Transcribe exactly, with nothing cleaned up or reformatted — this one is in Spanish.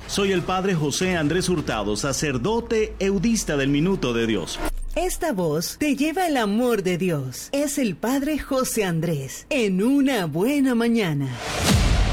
Soy el Padre José Andrés Hurtado, sacerdote eudista del Minuto de Dios. Esta voz te lleva el amor de Dios. Es el Padre José Andrés en Una Buena Mañana.